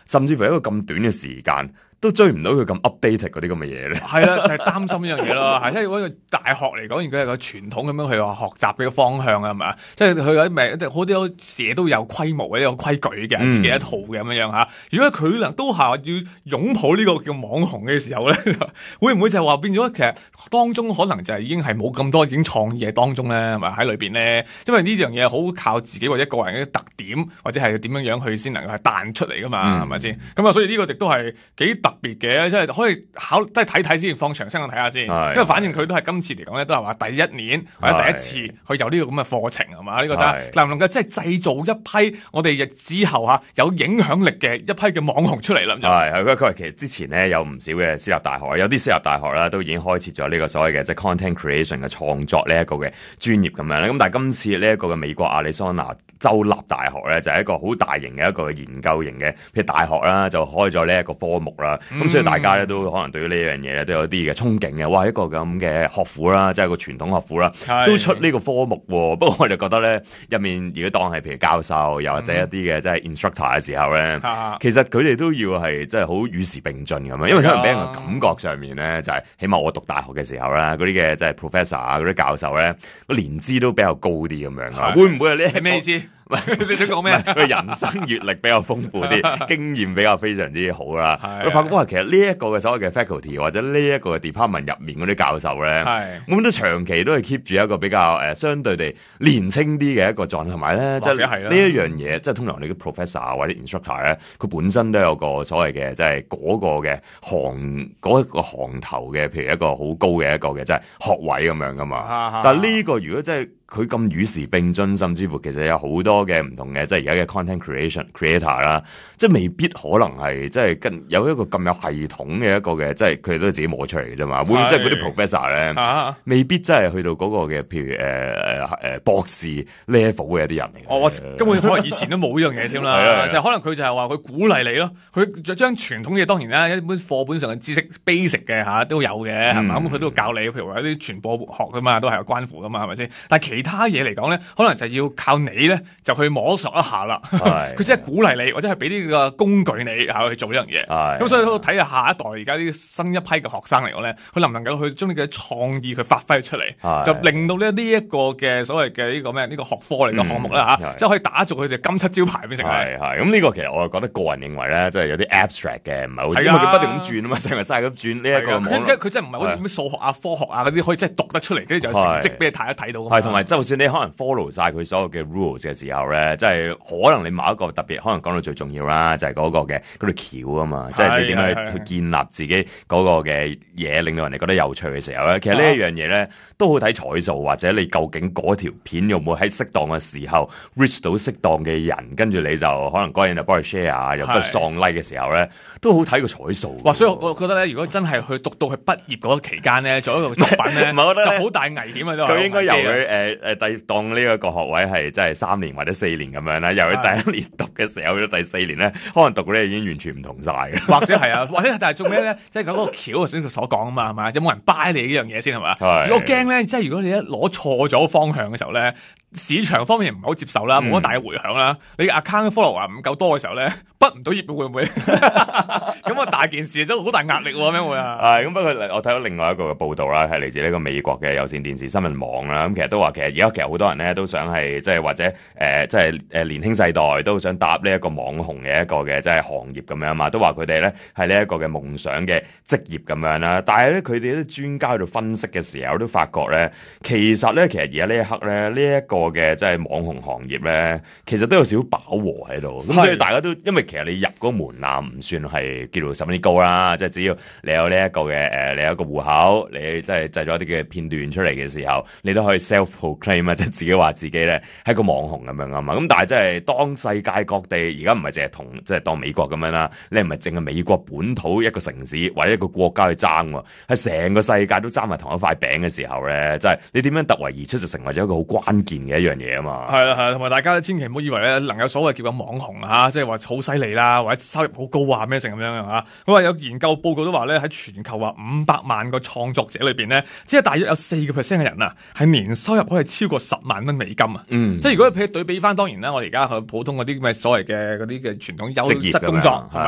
甚至乎一個咁短嘅時間。都追唔到佢咁 updated 嗰啲咁嘅嘢咧， 係啦，就係擔心呢樣嘢咯，係即係如果大學嚟講，如果係個傳統咁樣去話學習嘅方向啊，係咪？即係佢有啲咩，好多嘢都有規模嘅，有規矩嘅，自己一套嘅咁樣嚇。如果佢能都係要擁抱呢個叫網紅嘅時候咧，會唔會就係話變咗其實當中可能就係已經係冇咁多已經創意喺當中咧，係咪喺裏邊咧？因為呢樣嘢好靠自己或者個人嘅特點，或者係點樣樣去先能夠係彈出嚟噶嘛，係咪先？咁啊，所以呢個亦都係幾特別嘅，即係可以即係睇睇先，放長聲去睇下先。因為反正佢都係今次嚟講咧，都係話第一年或者第一次去有呢個咁嘅課程係嘛？呢個能唔能夠即係製造一批我哋之後有影響力嘅一批嘅網紅出嚟啦？ 係佢話其實之前咧有唔少嘅私立大學，有啲私立大學啦都已經開設咗呢個所謂嘅即係 content creation 嘅創作呢一個嘅專業咁樣咧。咁但係今次呢一個嘅美國亞利桑那州立大學咧就係一個好大型嘅一個研究型嘅譬如大學啦，就開咗呢一個科目啦。咁所以大家咧都可能對於呢樣嘢咧都有啲嘅憧憬嘅。哇，一個咁嘅學府啦，即係個傳統學府啦，都出呢個科目喎。不過我就覺得咧，入面如果當係譬如教授又或者一啲嘅即係 instructor 嘅時候咧，其實佢哋都要係即係好與時並進咁樣，因為可能俾人嘅感覺上面咧就係，起碼我讀大學嘅時候啦，嗰啲嘅即係 professor 啊嗰啲教授咧個年資都比較高啲咁樣啊，會唔會係呢？ 係咩意思？你想講咩？ 佢人生閱歷比較豐富啲，經驗比較非常之好啦。佢發覺哇，其實呢一個嘅所謂嘅 faculty 或者呢一個嘅 department 入面嗰啲教授咧，咁都長期都係 keep 住一個比較相對地年青啲嘅一個狀態，同埋咧即係呢一樣嘢，即係通常你啲 professor 或者 instructor 咧，佢本身都有個所謂嘅即係嗰個嘅嗰個行頭嘅，譬如一個好高嘅一個嘅即係學位咁樣噶嘛。但係呢個如果真係佢咁與時並進，甚至乎其實有好多嘅唔同嘅，即係而家嘅 content creator 啦，即係未必可能係即係有一個咁有系統嘅一個嘅，即係佢哋都係自己摸出嚟嘅啫嘛。會唔會即係嗰啲 professor 咧，未必真係去到嗰個嘅，譬如博士 level 嘅一啲人嚟嘅。 我根本可能以前都冇呢樣嘢添啦，就可能佢就係話佢鼓勵你咯，佢將傳統嘅當然啦，一般課本上嘅知識 basic 嘅都有嘅係嘛，咁佢都教你，譬如話一啲傳播學噶嘛，都係有關乎噶嘛，係咪先？但係其他嘢嚟講咧，可能就要靠你咧，就去摸索一下啦。佢只係鼓勵你，或者係俾呢個工具你去做呢樣嘢。咁所以睇下下一代而家啲新一批嘅學生嚟講咧，佢能唔能夠去將呢個創意去發揮出嚟，就令到呢一個嘅所謂嘅呢個咩呢個學科嚟嘅項目啦嚇，即係可以打造佢哋金漆招牌變成係。 咁呢個其實我覺得個人認為咧，即係有啲 abstract 嘅，唔係好似因為佢不斷咁轉啊嘛，成日曬咁轉呢一個。 佢真係唔係好似咩數學啊、科學啊嗰啲可以真係讀得出嚟，跟住就有成績俾你睇到。 係同埋就算你可能 follow 晒佢所有嘅 rules 嘅時候咧，即係可能你某一個特別，可能講到最重要啦，就係嗰個嘅嗰條橋啊嘛，即係你點樣去建立自己嗰個嘅嘢，令到人哋覺得有趣嘅時候咧，其實呢一樣嘢咧都好睇彩數，或者你究竟嗰條片有冇喺適當嘅時候 reach 到適當嘅人，跟住你就可能嗰人就幫佢 share 又幫佢喪 like 嘅時候咧，都好睇個彩數。 哇！所以我覺得咧，如果真係去讀到佢畢業嗰個期間咧，做一個作品咧，就好大危險啊！都佢應該由佢當呢個學位係真係3年或者4年咁樣啦，由佢第一年讀嘅時候去到第4年咧，可能讀嗰啲已經完全唔同晒嘅。 或者係啊，或者但係做咩咧？即係嗰個橋先所講啊嘛，係嘛？有冇人 buy 你呢樣嘢先係嘛？我驚咧，即係如果你一攞錯咗方向嘅時候咧，市場方面唔係好接受啦，冇乜大嘅迴響啦，你 account follower 唔夠多嘅時候咧，畢唔到業會唔會？咁啊大件事真係好大壓力喎，咩會啊？ 咁不過我睇到另外一個嘅報道啦，係嚟自呢個美國嘅有線電視新聞網啦。咁其實都話其實而家其實好多人咧都想係即係或者即係年輕世代都想搭呢一個網紅嘅一個嘅即係行業咁樣嘛，都話佢哋咧係呢一個嘅夢想嘅職業咁樣啦。但係咧佢哋啲專家喺度分析嘅時候都發覺咧，其實而家呢一刻咧呢一個嘅即係網紅行業咧，其實都有少少飽和喺度。咁所以大家都因為其實你入嗰個門檻唔算係叫做十分之高啦，即係只要你有呢一個嘅你有一個戶口，你即係製咗一啲嘅片段出嚟嘅時候，你都可以 self proclaim 啊，即係自己話自己咧係個網紅咁樣啊嘛。咁但係即係當世界各地而家唔係淨係同即係當美國咁樣啦，你唔係淨係美國本土一個城市或者一個國家去爭喎，係成個世界都爭埋同一塊餅嘅時候咧，即係你點樣突圍而出就成為咗一個好關鍵嘅一樣嘢啊嘛。 係啦，同埋大家千祈唔好以為咧能有所謂叫個網紅啊，即係話好犀利啦，或者收入好高啊咩成咁樣啊。咁啊有研究報告都話咧喺全球話500萬個創作者裏邊咧，即係大約有4% 嘅人啊係年收入可以超過10萬蚊美金啊。即係如果你對比翻，當然啦，我哋而家去普通嗰啲咩所謂嘅嗰啲嘅傳統優質工作。